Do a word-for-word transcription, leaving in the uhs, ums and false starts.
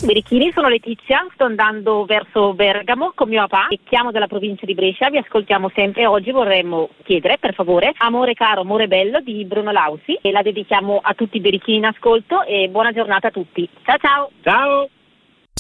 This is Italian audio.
Berichini, sono Letizia, sto andando verso Bergamo con mio papà e chiamo dalla provincia di Brescia, vi ascoltiamo sempre. Oggi vorremmo chiedere, per favore, Amore caro, amore bello di Bruno Lausi e la dedichiamo a tutti i berichini in ascolto e buona giornata a tutti. Ciao ciao! Ciao!